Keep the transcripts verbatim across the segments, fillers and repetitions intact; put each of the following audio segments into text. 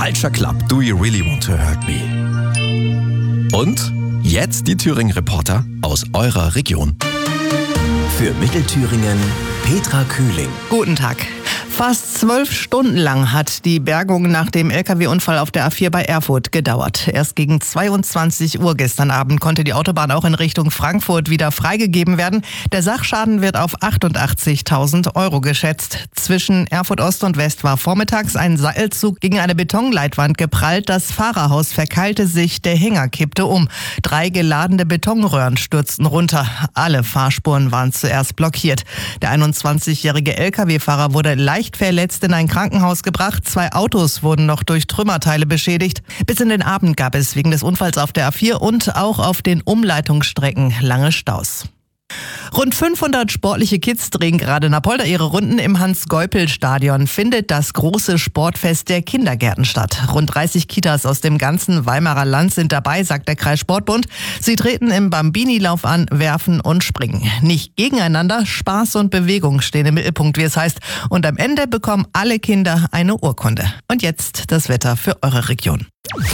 Culture Club, Do You Really Want to Hurt Me? Und jetzt die Thüringen-Reporter aus eurer Region. Für Mittelthüringen Petra Kühling. Guten Tag. Fast zwölf Stunden lang hat die Bergung nach dem L K W-Unfall auf der A vier bei Erfurt gedauert. Erst gegen zweiundzwanzig Uhr gestern Abend konnte die Autobahn auch in Richtung Frankfurt wieder freigegeben werden. Der Sachschaden wird auf achtundachtzigtausend Euro geschätzt. Zwischen Erfurt Ost und West war vormittags ein Seilzug gegen eine Betonleitwand geprallt. Das Fahrerhaus verkeilte sich, der Hänger kippte um. Drei geladene Betonröhren stürzten runter. Alle Fahrspuren waren zuerst blockiert. Der einundzwanzigjährige L K W-Fahrer wurde leicht verletzt in ein Krankenhaus gebracht. Zwei Autos wurden noch durch Trümmerteile beschädigt. Bis in den Abend gab es wegen des Unfalls auf der A vier und auch auf den Umleitungsstrecken lange Staus. Rund fünfhundert sportliche Kids drehen gerade in Apolda ihre Runden. Im Hans-Geupel-Stadion findet das große Sportfest der Kindergärten statt. Rund dreißig Kitas aus dem ganzen Weimarer Land sind dabei, sagt der Kreissportbund. Sie treten im Bambini-Lauf an, werfen und springen. Nicht gegeneinander, Spaß und Bewegung stehen im Mittelpunkt, wie es heißt. Und am Ende bekommen alle Kinder eine Urkunde. Und jetzt das Wetter für eure Region.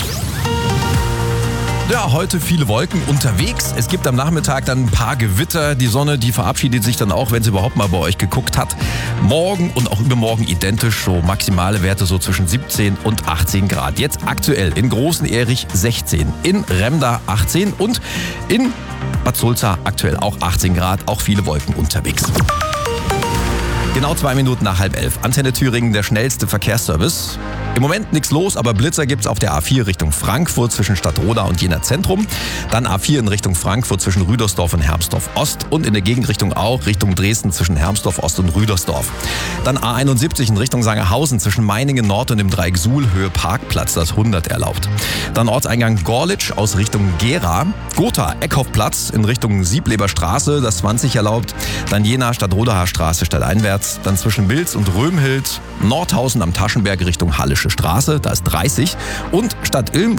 Ja, heute viele Wolken unterwegs. Es gibt am Nachmittag dann ein paar Gewitter. Die Sonne, die verabschiedet sich dann auch, wenn sie überhaupt mal bei euch geguckt hat. Morgen und auch übermorgen identisch, so maximale Werte so zwischen siebzehn und achtzehn Grad. Jetzt aktuell in Großen-Erich sechzehn, in Remda achtzehn und in Bad Sulza aktuell auch achtzehn Grad. Auch viele Wolken unterwegs. Genau zwei Minuten nach halb elf. Antenne Thüringen, der schnellste Verkehrsservice. Im Moment nichts los, aber Blitzer gibt's auf der A vier Richtung Frankfurt zwischen Stadtroda und Jena Zentrum. Dann A vier in Richtung Frankfurt zwischen Rüdersdorf und Hermsdorf Ost und in der Gegenrichtung auch Richtung Dresden zwischen Hermsdorf Ost und Rüdersdorf. Dann A einundsiebzig in Richtung Sangerhausen zwischen Meiningen Nord und dem Dreieck Suhl Höhe Parkplatz, das hundert erlaubt. Dann Ortseingang Gorlitsch aus Richtung Gera. Gotha Eckhoffplatz in Richtung Siebleber Straße, das zwanzig erlaubt. Dann Jena Stadtrodaer Straße stadteinwärts. Dann zwischen Bilz und Römhild, Nordhausen am Taschenberg Richtung Hallische Straße, da ist dreißig. Und Stadt Ilm